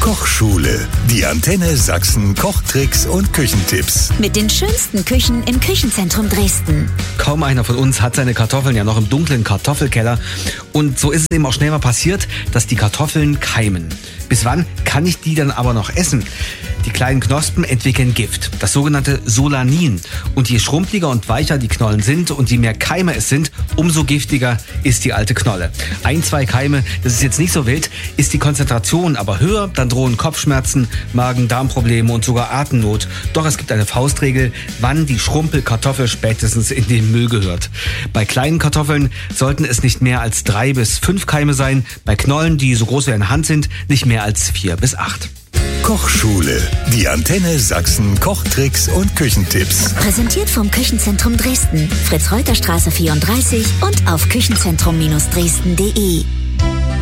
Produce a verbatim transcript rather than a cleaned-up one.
Kochschule. Die Antenne Sachsen Kochtricks und Küchentipps. Mit den schönsten Küchen im Küchenzentrum Dresden. Kaum einer von uns hat seine Kartoffeln ja noch im dunklen Kartoffelkeller. Und so ist es eben auch schnell mal passiert, dass die Kartoffeln keimen. Bis wann kann ich die dann aber noch essen? Die kleinen Knospen entwickeln Gift, das sogenannte Solanin. Und je schrumpeliger und weicher die Knollen sind und je mehr Keime es sind, umso giftiger ist die alte Knolle. Ein, zwei Keime, das ist jetzt nicht so wild. Ist die Konzentration aber höher, dann drohen Kopfschmerzen, Magen-Darm-Probleme und sogar Atemnot. Doch es gibt eine Faustregel, wann die Schrumpelkartoffel spätestens in den Müll gehört. Bei kleinen Kartoffeln sollten es nicht mehr als drei bis fünf Keime sein. Bei Knollen, die so groß wie eine Hand sind, nicht mehr als vier bis acht. Kochschule. Die Antenne Sachsen Kochtricks und Küchentipps. Präsentiert vom Küchenzentrum Dresden. Fritz-Reuter-Straße vierunddreißig und auf küchenzentrum Dresden punkt de.